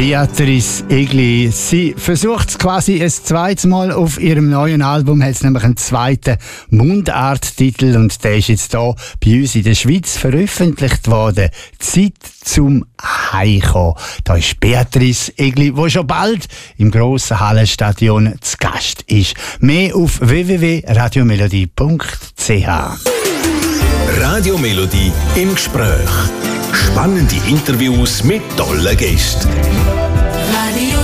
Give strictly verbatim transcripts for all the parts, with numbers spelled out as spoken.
Beatrice Egli. Sie versucht es quasi ein zweites Mal auf ihrem neuen Album, hat es nämlich einen zweiten Mundarttitel und der ist jetzt hier bei uns in der Schweiz veröffentlicht worden. Zeit zum Heimkommen. Da ist Beatrice Egli, die schon bald im grossen Hallenstadion zu Gast ist. Mehr auf w w w punkt radiomelodie punkt c h. Radio Melodie im Gespräch. Spannende Interviews mit tollen Gästen. Radio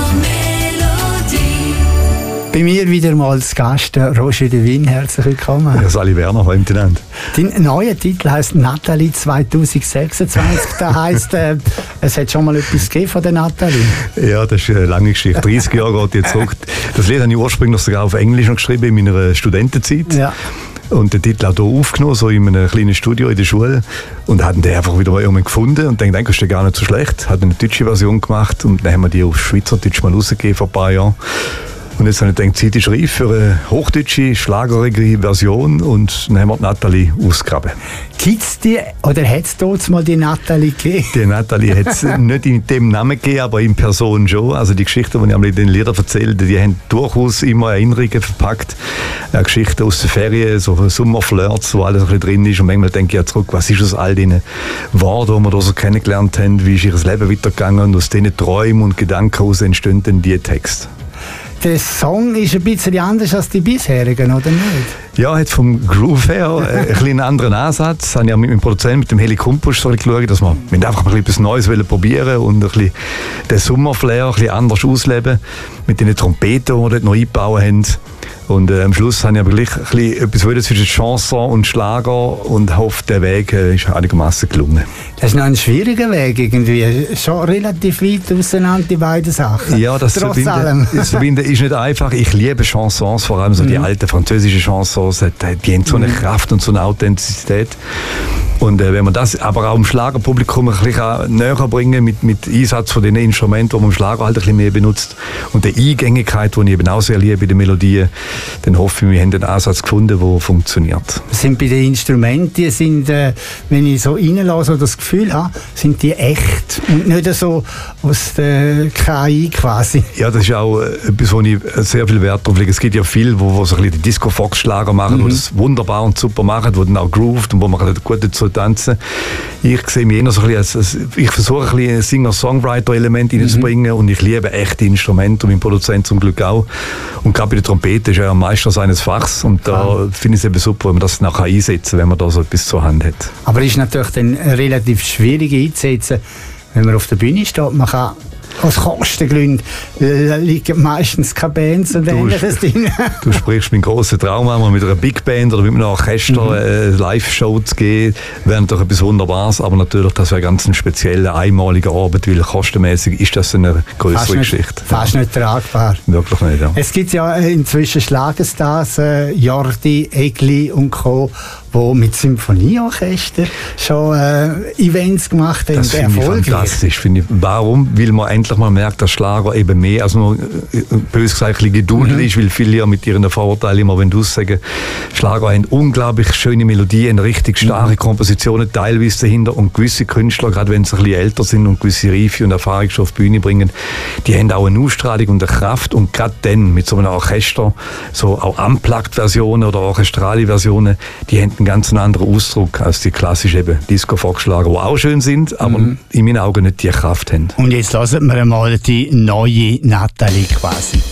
Melodie. Bei mir wieder mal zu Gast Roger de Win. Herzlich willkommen. Ja, Sali Werner, hallo miteinander. Dein neuer Titel heisst Nathalie zwanzig sechsundzwanzig. Das heisst, äh, es hat schon mal etwas gegeben von der Nathalie. Ja, das ist eine lange Geschichte. dreißig Jahre geht jetzt zurück. Das Lied habe ich ursprünglich sogar auf Englisch noch geschrieben in meiner Studentenzeit. Ja. Und den Titel auch hier aufgenommen, so in einem kleinen Studio in der Schule. Und hatten den einfach wieder mal irgendwann gefunden und denkt, das ist gar nicht so schlecht. Hat eine deutsche Version gemacht und dann haben wir die auf Schweizerdeutsch mal rausgegeben vor ein paar Jahren. Und jetzt habe ich gedacht, die Zeit ist reif für eine hochdeutsche, schlagerige Version und dann haben wir die Nathalie ausgegraben. Gibt es die, oder hat es dort mal die Nathalie gegeben? Die Nathalie hat es nicht in dem Namen gegeben, aber in Person schon. Also die Geschichten, die ich in den Liedern erzähle, die haben durchaus immer Erinnerungen verpackt. Äh, Geschichten aus den Ferien, so Sommerflirts, wo alles ein bisschen drin ist. Und manchmal denke ich ja zurück, was ist aus all diesen Worten, die wir da so kennengelernt haben, wie ist ihr Leben weitergegangen und aus diesen Träumen und Gedanken heraus entstehen dann die Texte. Der Song ist ein bisschen anders als die bisherigen, oder nicht? Ja, hat vom Groove her ein bisschen einen anderen Ansatz. Ich habe ja mit meinem Produzenten, mit dem Heli Kumpus, so geschaut, dass wir, wir einfach ein bisschen etwas Neues probieren und ein bisschen den Sommerflair ein bisschen anders ausleben. Mit den Trompeten, die wir dort noch eingebaut haben. Und äh, am Schluss habe ich aber gleich ein bisschen etwas wollen zwischen Chanson und Schlager und hoffe, der Weg äh, ist einigermaßen gelungen. Das ist noch ein schwieriger Weg irgendwie. Schon relativ weit auseinander, die beiden Sachen. Ja, das Trotz Verbinden, allem. das Verbinden ist nicht einfach. Ich liebe Chansons, vor allem so die mhm. alten französischen Chansons. Die haben so eine mhm. Kraft und so eine Authentizität. Und äh, wenn man das aber auch im Schlagerpublikum ein bisschen näher bringen mit, mit Einsatz von den Instrumenten, die man im Schlager halt ein bisschen mehr benutzt und der Eingängigkeit, die ich eben auch sehr liebe bei den Melodien, dann hoffe ich, wir haben einen Ansatz gefunden, der funktioniert. Sind bei den Instrumenten, die sind, äh, wenn ich so reinlasse, das Gefühl habe, sind die echt und nicht so aus der K I quasi. Ja, das ist auch etwas, wo ich sehr viel Wert drauf lege. Es gibt ja viele, die so ein bisschen die Disco-Fox-Schlager machen, mhm. die das wunderbar und super machen, die dann auch grooved und wo man gut dazu tanzen. Ich sehe mich eher so ein bisschen als, als ich versuche ein bisschen ein Singer-Songwriter-Element reinzubringen mhm. und ich liebe echte Instrumente und mein Produzent zum Glück auch. Und gerade bei der Trompete ist er ja ein Meister seines Fachs und da ah. finde ich es eben super, wenn man das nachher einsetzen, wenn man da so etwas zur Hand hat. Aber es ist natürlich dann relativ schwierig einzusetzen, wenn man auf der Bühne steht. Man kann aus Kostengründen liegen meistens keine Bands und ähnliches drin. Du sprichst meinen grossen Traum an, mit einer Big Band oder mit einem Orchester mhm. eine Live-Show zu gehen, wäre doch etwas Wunderbares, aber natürlich, das wäre ganz eine spezielle, einmalige Arbeit, weil kostenmäßig ist das eine größere fast nicht, Geschichte. Fast ja. nicht tragbar. Wirklich nicht, ja. Es gibt ja inzwischen Schlagerstars, äh, Jordi, Egli und Co., die mit Symphonieorchester schon äh, Events gemacht haben. Das finde ich fantastisch. Finde ich. Warum? Weil man endlich mal merkt, dass Schlager eben mehr als nur, bös gesagt, ein bisschen Geduld mhm. ist, weil viele ja mit ihren Vorurteilen immer wenn du sagen, Schlager haben unglaublich schöne Melodien, richtig starke mhm. Kompositionen teilweise dahinter und gewisse Künstler, gerade wenn sie ein bisschen älter sind und gewisse Reife und Erfahrung schon auf die Bühne bringen, die haben auch eine Ausstrahlung und eine Kraft und gerade dann mit so einem Orchester, so auch Unplugged-Versionen oder orchestrale Versionen, die haben einen ganz anderen Ausdruck als die klassischen Disco-Fox-Schlager, die auch schön sind, aber mhm. in meinen Augen nicht die Kraft haben. Und jetzt lassen wir mal die neue Nathalie quasi.